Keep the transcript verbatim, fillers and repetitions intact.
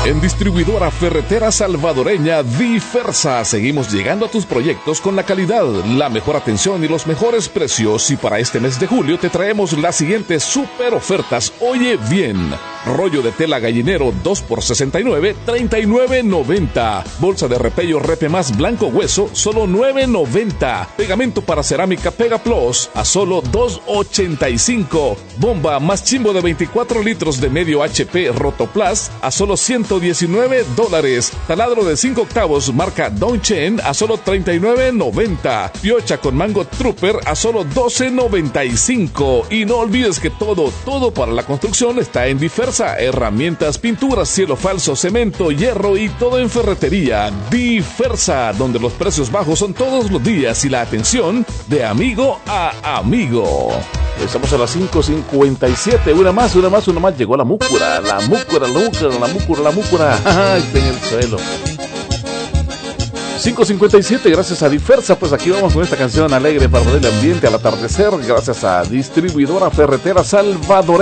En Distribuidora Ferretera Salvadoreña Diversa, seguimos llegando a tus proyectos con la calidad, la mejor atención y los mejores precios. Y para este mes de julio te traemos las siguientes super ofertas. Oye bien: rollo de tela gallinero dos por sesenta y nueve, treinta y nueve noventa. Bolsa de repello Repe Más blanco hueso, solo nueve noventa. Pegamento para cerámica Pega Plus a solo dos ochenta y cinco. Bomba más chimbo de veinticuatro litros de medio H P Rotoplas a solo ciento diecinueve dólares. Taladro de cinco octavos marca Dongchen a solo treinta y nueve noventa. Piocha con mango Trooper a solo doce noventa y cinco. Y no olvides que todo, todo para la construcción está en Diversa. Herramientas, pinturas, cielo falso, cemento, hierro y todo en ferretería. Diversa, donde los precios bajos son todos los días y la atención de amigo a amigo. Estamos a las cinco cincuenta y siete. Una más, una más, una más. Llegó la múcura, la múcura, la múcura, la múcura, la múcura. Está en el suelo. cinco cincuenta y siete, gracias a Diversa. Pues aquí vamos con esta canción alegre para poner el ambiente al atardecer. Gracias a Distribuidora Ferretera Salvadoreña.